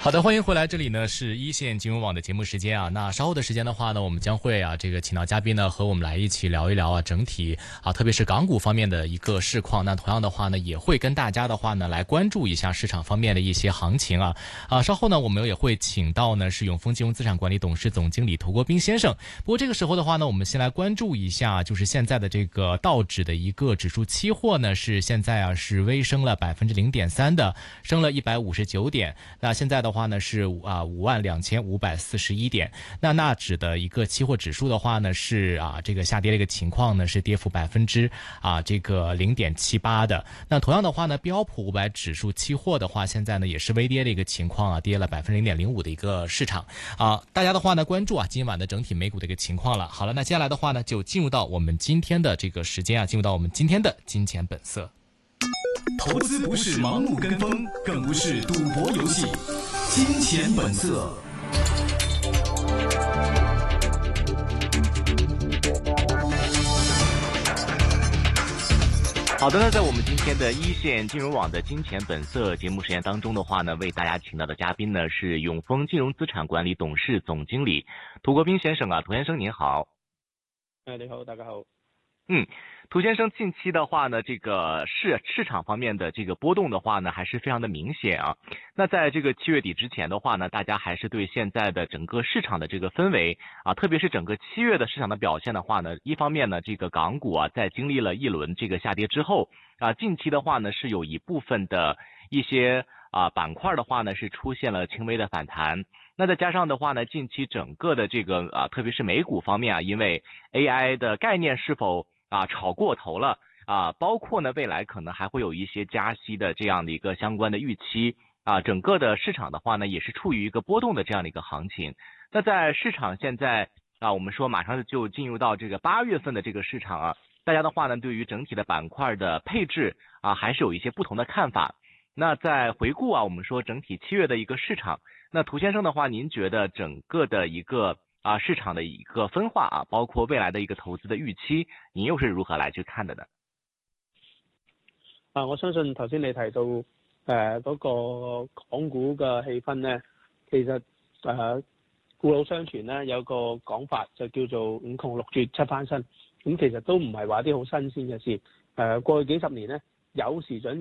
好的，欢迎回来，这里呢是一线金融网的节目时间啊。那稍后的时间的话呢，我们将会请到嘉宾呢和我们来一起聊一聊整体特别是港股方面的一个市况。那同样的话呢，也会跟大家的话呢来关注一下市场方面的一些行情稍后呢，我们也会请到呢是永丰金融资产管理董事总经理涂国彬先生。不过这个时候的话呢，我们先来关注一下，就是现在的这个道指的一个指数期货呢，是现在是微升了0.3%的，升了159点。那现在的话呢是52541点。那纳指的一个期货指数的话呢是这个下跌的一个情况呢是跌幅0.78%的。那同样的话呢，标普500指数期货的话，现在呢也是微跌的一个情况跌了0.05%的一个市场大家的话呢关注今晚的整体美股的一个情况了。好了，那接下来的话呢就进入到我们今天的这个时间进入到我们今天的金钱本色。 投资不是盲目跟风，更不是赌博游戏。金钱本色。 好的呢，在我们今天的一线金融网的金钱本色节目时间当中的话呢，为大家请到的嘉宾呢是永丰金融资产管理董事总经理涂国彬先生涂先生您好。 你好，大家好。 涂先生，近期的话呢，这个市场方面的这个波动的话呢，还是非常的明显那在这个7月底之前的话呢，大家还是对现在的整个市场的这个氛围特别是整个7月的市场的表现的话呢，一方面呢，这个港股在经历了一轮这个下跌之后近期的话呢，是有一部分的一些板块的话呢，是出现了轻微的反弹。那再加上的话呢，近期整个的这个特别是美股方面因为 AI 的概念是否炒过头了包括呢未来可能还会有一些加息的这样的一个相关的预期整个的市场的话呢也是处于一个波动的这样的一个行情。那在市场现在我们说马上就进入到这个8月份的这个市场大家的话呢对于整体的板块的配置还是有一些不同的看法。那在回顾我们说整体7月的一个市场，那涂先生的话，您觉得整个的一个市场的一个分化包括未来的一个投资的预期，您又是如何来去看的呢？ 我相信頭先你提到嗰個港股嘅氣氛咧，其實故老相傳咧有個講法就叫做五窮六絕七翻身，咁其實都唔係話啲好新鮮嘅事。過去幾十年咧有時準